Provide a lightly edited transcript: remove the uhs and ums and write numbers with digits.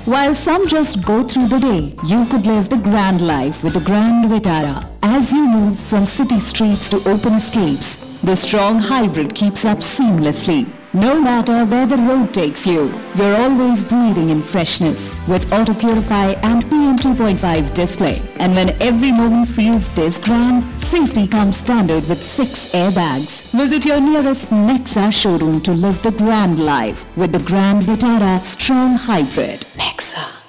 While some just go through the day, you could live the grand life with the Grand Vitara. As you move from city streets to open escapes, the strong hybrid keeps up seamlessly. No matter where the road takes you, you're always breathing in freshness with Auto Purify and PM 2.5 display. And when every moment feels this grand, safety comes standard with 6 airbags. Visit your nearest Nexa showroom to live the grand life with the Grand Vitara Strong Hybrid. Nexa.